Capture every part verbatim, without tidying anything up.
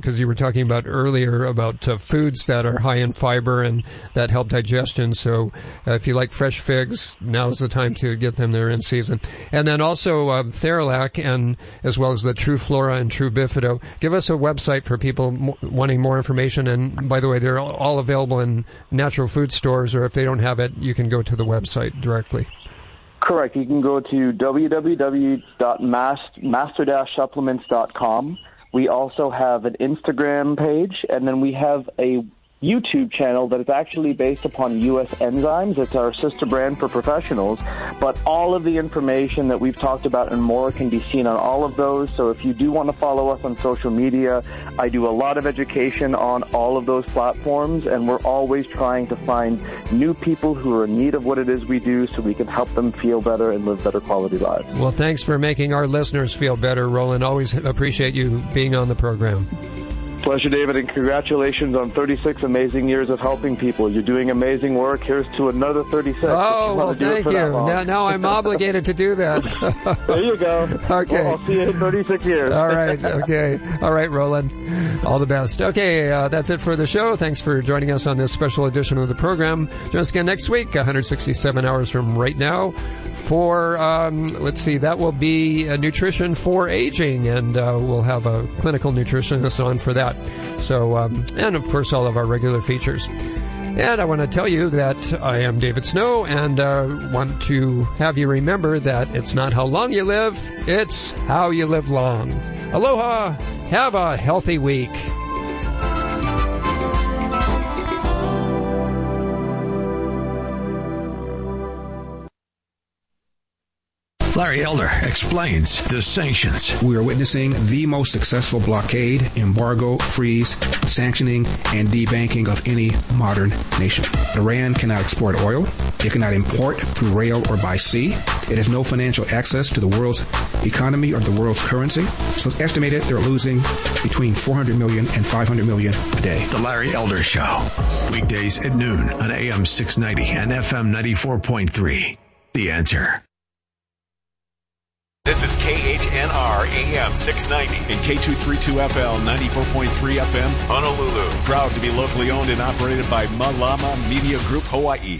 because you were talking about earlier about uh, foods that are high in fiber and that help digestion. So uh, if you like fresh figs, now's the time to get them. They're in season. And then also uh, Theralac, and as well as the True Flora and True Bifido. Give us a website for people m- wanting more information. And by the way, they're all available in natural food stores, or if they don't have it, you can go to the website directly. Correct. You can go to w w w dot master dash supplements dot com. We also have an Instagram page, and then we have a YouTube channel that is actually based upon U S Enzymes. It's our sister brand for professionals, but all of the information that we've talked about and more can be seen on all of those. So if you do want to follow us on social media, I do a lot of education on all of those platforms, and we're always trying to find new people who are in need of what it is we do so we can help them feel better and live better quality lives. Well, thanks for making our listeners feel better, Roland. Always appreciate you being on the program. Pleasure, David, and congratulations on thirty-six amazing years of helping people. You're doing amazing work. Here's to another thirty-six. Oh, well, thank you. Now, now I'm obligated to do that. There you go. Okay. Well, I'll see you in thirty-six years. All right. Okay. All right, Roland. All the best. Okay, uh, that's it for the show. Thanks for joining us on this special edition of the program. Join us again next week, one hundred sixty-seven hours from right now, for, um, let's see, that will be a nutrition for aging, and uh, we'll have a clinical nutritionist on for that. So, um, and of course, all of our regular features. And I want to tell you that I am David Snow, and uh, want to have you remember that it's not how long you live, it's how you live long. Aloha. Have a healthy week. Larry Elder explains the sanctions. We are witnessing the most successful blockade, embargo, freeze, sanctioning, and debanking of any modern nation. Iran cannot export oil. It cannot import through rail or by sea. It has no financial access to the world's economy or the world's currency. So it's estimated they're losing between four hundred million and five hundred million a day. The Larry Elder Show. Weekdays at noon on A M six ninety and F M ninety-four point three. The Answer. This is K H N R A M six ninety and K two thirty-two F L ninety-four point three F M Honolulu. Proud to be locally owned and operated by Malama Media Group Hawaii.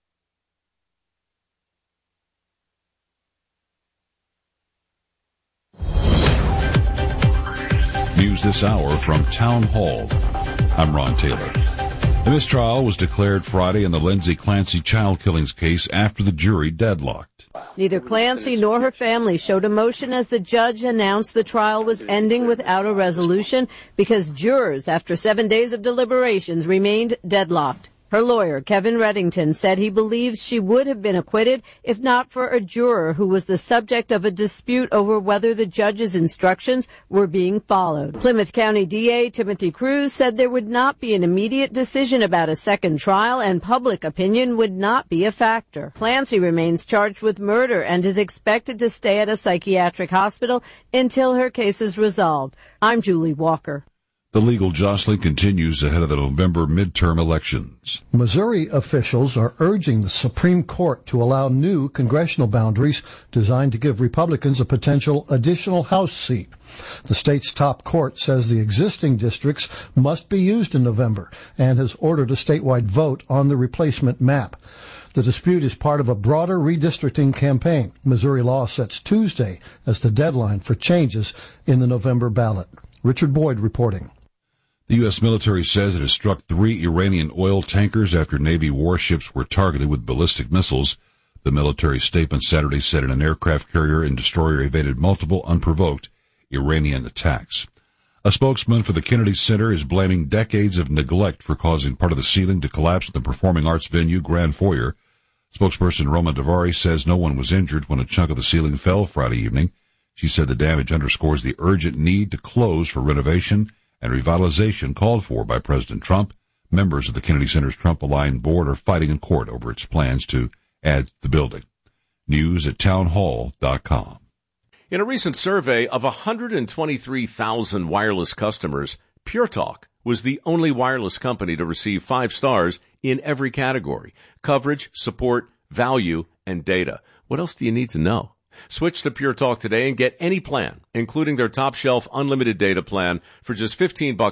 News this hour from Town Hall. I'm Ron Taylor. A mistrial was declared Friday in the Lindsay Clancy child killings case after the jury deadlocked. Neither Clancy nor her family showed emotion as the judge announced the trial was ending without a resolution because jurors, after seven days of deliberations, remained deadlocked. Her lawyer, Kevin Reddington, said he believes she would have been acquitted if not for a juror who was the subject of a dispute over whether the judge's instructions were being followed. Plymouth County D A Timothy Cruz said there would not be an immediate decision about a second trial and public opinion would not be a factor. Clancy remains charged with murder and is expected to stay at a psychiatric hospital until her case is resolved. I'm Julie Walker. The legal jostling continues ahead of the November midterm elections. Missouri officials are urging the Supreme Court to allow new congressional boundaries designed to give Republicans a potential additional House seat. The state's top court says the existing districts must be used in November and has ordered a statewide vote on the replacement map. The dispute is part of a broader redistricting campaign. Missouri law sets Tuesday as the deadline for changes in the November ballot. Richard Boyd reporting. The U S military says it has struck three Iranian oil tankers after Navy warships were targeted with ballistic missiles. The military statement Saturday said an aircraft carrier and destroyer evaded multiple unprovoked Iranian attacks. A spokesman for the Kennedy Center is blaming decades of neglect for causing part of the ceiling to collapse in the performing arts venue Grand Foyer. Spokesperson Roma Davari says no one was injured when a chunk of the ceiling fell Friday evening. She said the damage underscores the urgent need to close for renovation and revitalization called for by President Trump. Members of the Kennedy Center's Trump-aligned board are fighting in court over its plans to add to the building. News at townhall dot com. In a recent survey of one hundred twenty-three thousand wireless customers, Pure Talk was the only wireless company to receive five stars in every category: coverage, support, value, and data. What else do you need to know? Switch to Pure Talk today and get any plan, including their top-shelf unlimited data plan, for just fifteen bucks